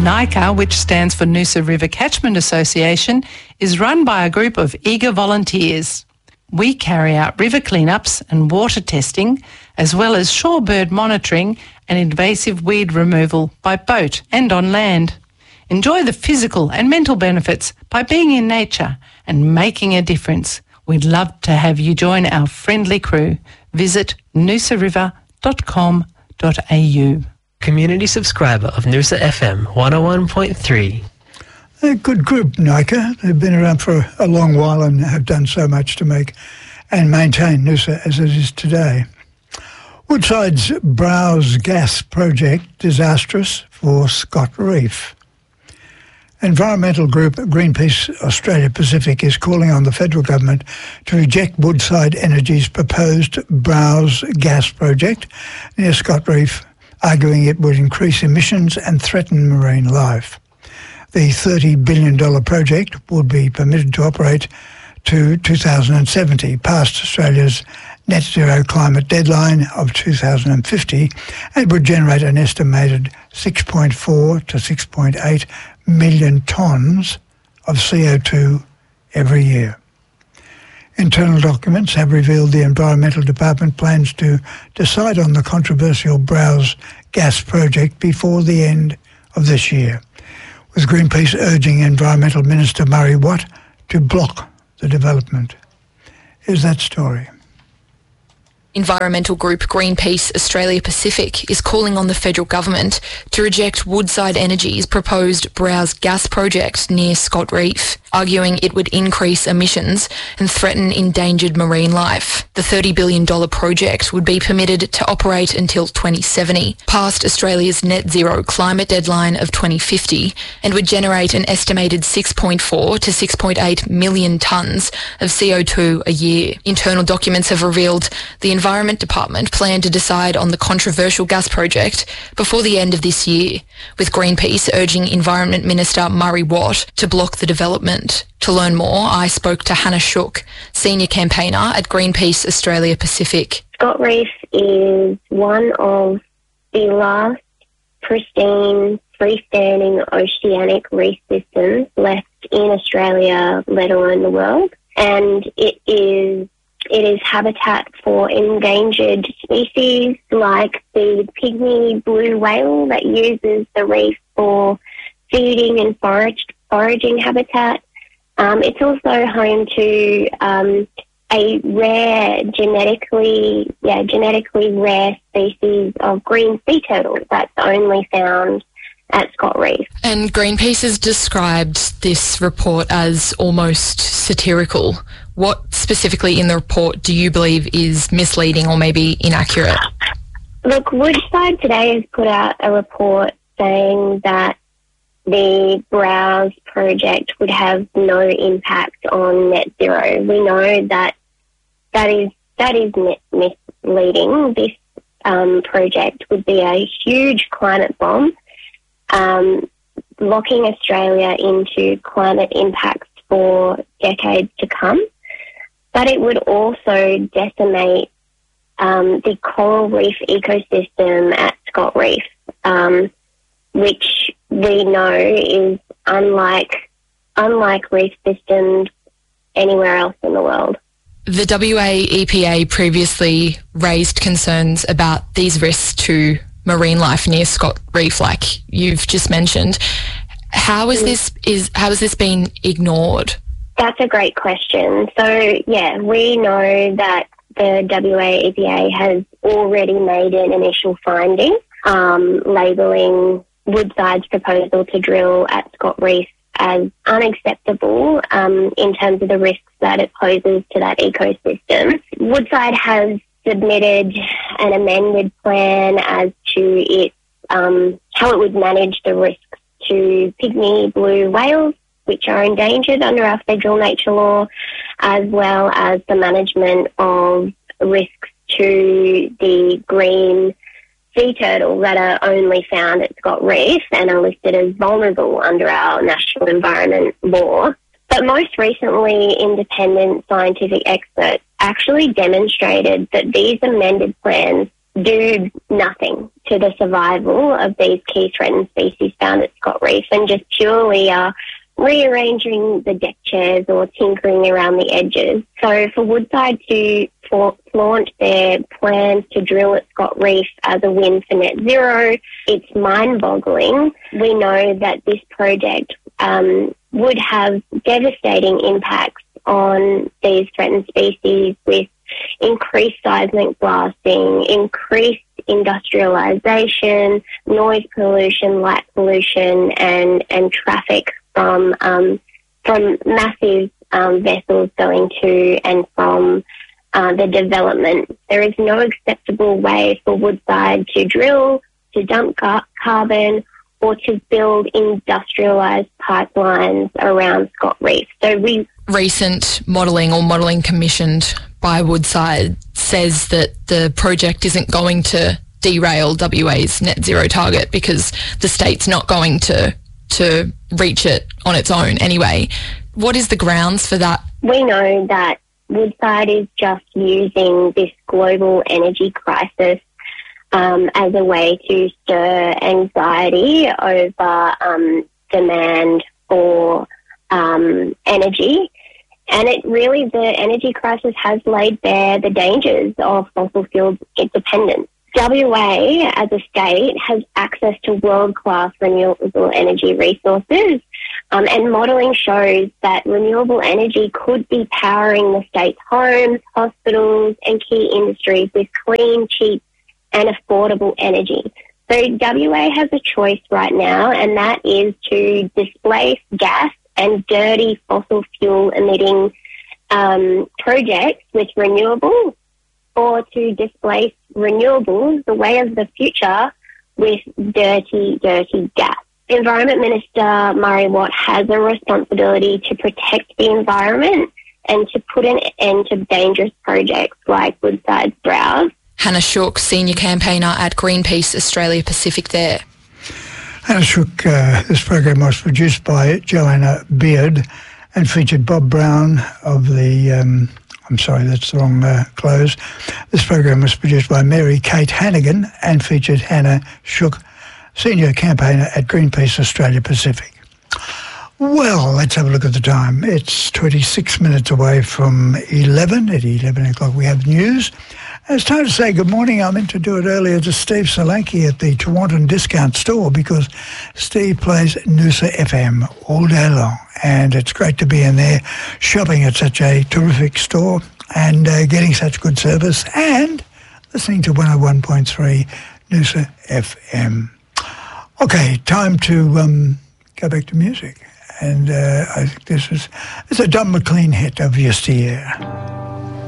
NICA, which stands for Noosa River Catchment Association, is run by a group of eager volunteers. We carry out river cleanups and water testing, as well as shorebird monitoring and invasive weed removal by boat and on land. Enjoy the physical and mental benefits by being in nature and making a difference. We'd love to have you join our friendly crew. Visit noosariver.com.au. Community subscriber of Noosa FM 101.3. A good group, NICA. They've been around for a long while and have done so much to make and maintain Noosa as it is today. Woodside's Browse gas project disastrous for Scott Reef. Environmental group Greenpeace Australia Pacific is calling on the federal government to reject Woodside Energy's proposed Browse gas project near Scott Reef, arguing it would increase emissions and threaten marine life. The $30 billion project would be permitted to operate to 2070, past Australia's net zero climate deadline of 2050, and would generate an estimated 6.4 to 6.8 million tonnes of CO2 every year. Internal documents have revealed the Environmental Department plans to decide on the controversial Browse gas project before the end of this year, with Greenpeace urging Environmental Minister Murray Watt to block the development. Here's that story. Environmental group Greenpeace Australia Pacific is calling on the federal government to reject Woodside Energy's proposed Browse gas project near Scott Reef, arguing it would increase emissions and threaten endangered marine life. The $30 billion project would be permitted to operate until 2070, past Australia's net zero climate deadline of 2050, and would generate an estimated 6.4 to 6.8 million tonnes of CO2 a year. Internal documents have revealed the Environment Department plan to decide on the controversial gas project before the end of this year, with Greenpeace urging Environment Minister Murray Watt to block the development. To learn more, I spoke to Hannah Shook, Senior Campaigner at Greenpeace Australia Pacific. Scott Reef is one of the last pristine, freestanding oceanic reef systems left in Australia, let alone the world, and it is habitat for endangered species like the pygmy blue whale that uses the reef for feeding and foraging habitat. It's also home to a rare, genetically rare species of green sea turtle that's only found at Scott Reef. And Greenpeace has described this report as almost satirical. What specifically in the report do you believe is misleading or maybe inaccurate? Look, Woodside today has put out a report saying that the Browse project would have no impact on net zero. We know that is misleading. This project would be a huge climate bomb, locking Australia into climate impacts for decades to come. But it would also decimate the coral reef ecosystem at Scott Reef, which we know is unlike reef systems anywhere else in the world. The WA EPA previously raised concerns about these risks to marine life near Scott Reef, like you've just mentioned. How has this been ignored? That's a great question. So, yeah, we know that the WA EPA has already made an initial finding labelling Woodside's proposal to drill at Scott Reef as unacceptable in terms of the risks that it poses to that ecosystem. Woodside has submitted an amended plan as to its how it would manage the risks to pygmy blue whales, which are endangered under our federal nature law, as well as the management of risks to the green sea turtle that are only found at Scott Reef and are listed as vulnerable under our national environment law. But most recently, independent scientific experts actually demonstrated that these amended plans do nothing to the survival of these key threatened species found at Scott Reef, and just purely rearranging the deck chairs or tinkering around the edges. So for Woodside to flaunt their plans to drill at Scott Reef as a win for net zero, it's mind-boggling. We know that this project would have devastating impacts on these threatened species, with increased seismic blasting, increased industrialisation, noise pollution, light pollution, and traffic from massive vessels going to and from the development. There is no acceptable way for Woodside to drill, to dump carbon, or to build industrialised pipelines around Scott Reef. So recent modelling commissioned by Woodside says that the project isn't going to derail WA's net zero target because the state's not going to reach it on its own anyway. What is the grounds for that? We know that Woodside is just using this global energy crisis as a way to stir anxiety over demand for energy. And the energy crisis has laid bare the dangers of fossil fuel dependence. WA, as a state, has access to world-class renewable energy resources, and modelling shows that renewable energy could be powering the state's homes, hospitals and key industries with clean, cheap and affordable energy. So WA has a choice right now, and that is to displace gas and dirty fossil fuel emitting projects with renewables, or to displace renewables, the way of the future, with dirty gas. Environment Minister Murray Watt has a responsibility to protect the environment and to put an end to dangerous projects like Woodside's Browse. Hannah Shook, Senior Campaigner at Greenpeace Australia Pacific there. Hannah Shook, this program was produced by Joanna Beard and featured Bob Brown of the... I'm sorry, that's the wrong close. This program was produced by Mary Kate Hannigan and featured Hannah Shook, Senior Campaigner at Greenpeace Australia Pacific. Well, let's have a look at the time. It's 26 minutes away from 11. At 11 o'clock we have news. And it's time to say good morning. I meant to do it earlier to Steve Solanke at the Tewantin Discount Store, because Steve plays Noosa FM all day long. And it's great to be in there shopping at such a terrific store and getting such good service and listening to 101.3 Noosa FM. Okay, time to go back to music. And I think it's a Don McLean hit of yesteryear.